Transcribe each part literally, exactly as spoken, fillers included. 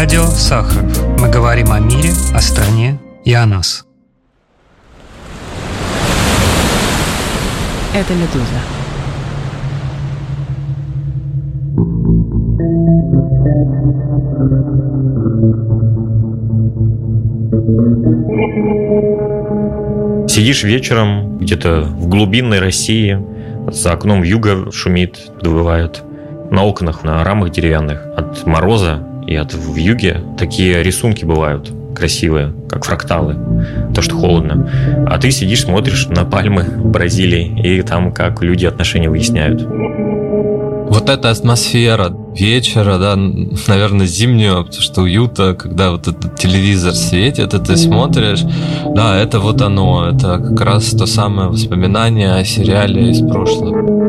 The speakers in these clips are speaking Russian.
Радио Сахаров. Мы говорим о мире, о стране и о нас. Это «Медуза». Сидишь вечером где-то в глубинной России, за окном вьюга шумит, подвывает. На окнах, на рамах деревянных от мороза и от вьюги такие рисунки бывают красивые, как фракталы, то, что холодно. А ты сидишь, смотришь на пальмы Бразилии, и там как люди отношения выясняют. Вот эта атмосфера вечера, да, наверное, зимнего, потому что уюта, когда вот этот телевизор светит, и ты смотришь, да, это вот оно, это как раз то самое воспоминание о сериале из прошлого.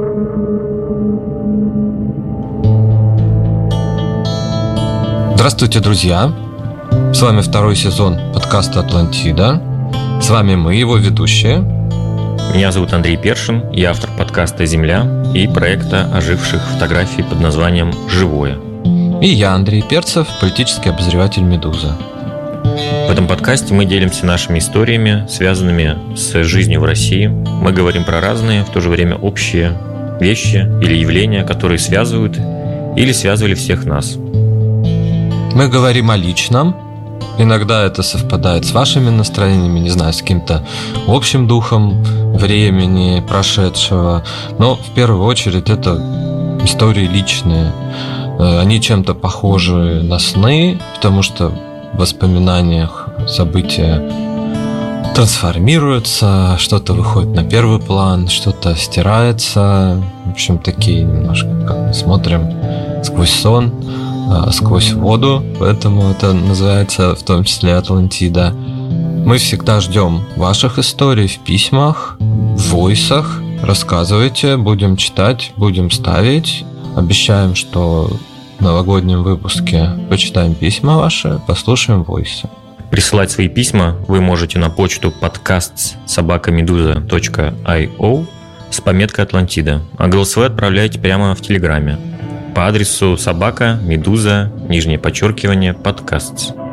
Здравствуйте, друзья! С вами второй сезон подкаста «Атлантида». С вами мы, его ведущие. Меня зовут Андрей Першин, я автор подкаста «Земля» и проекта оживших фотографий под названием «Живое». И я, Андрей Перцев, политический обозреватель «Медузы». В этом подкасте мы делимся нашими историями, связанными с жизнью в России. Мы говорим про разные, в то же время общие вещи или явления, которые связывают или связывали всех нас. Мы говорим о личном. Иногда это совпадает с вашими настроениями, не знаю, с каким-то общим духом времени прошедшего. Но в первую очередь это истории личные. Они чем-то похожи на сны, потому что в воспоминаниях события трансформируются, что-то выходит на первый план, что-то стирается. В общем, такие немножко, как мы смотрим сквозь сон, сквозь воду, поэтому это называется в том числе «Атлантида». Мы всегда ждем ваших историй в письмах, в войсах. Рассказывайте, будем читать, будем ставить. Обещаем, что в новогоднем выпуске почитаем письма ваши, послушаем войсы. Присылать свои письма вы можете на почту подкаст собака медуза точка ай о с пометкой «Атлантида», а голосовые отправляйте прямо в Телеграме по адресу собака медуза нижнее подчеркивание подкаст.